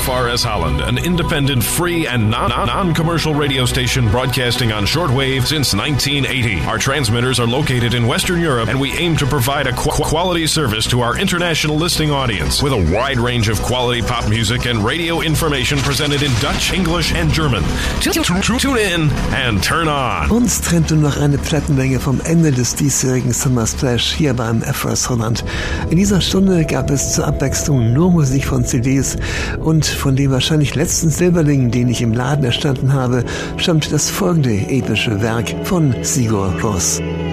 FRS Holland, an independent, free, and non-commercial radio station broadcasting on shortwave since 1980. Our transmitters are located in Western Europe, and we aim to provide a quality service to our international listening audience with a wide range of quality pop music and radio information presented in Dutch, English, and German. Tune in and turn on. Uns trennt nur noch eine Plattenlänge vom Ende des diesjährigen Summer Splash hier beim FRS Holland. In dieser Stunde gab es zur Abwechslung nur Musik von CDs und von dem wahrscheinlich letzten Silberling, den ich im Laden erstanden habe, stammt das folgende epische Werk von Sigur Rós.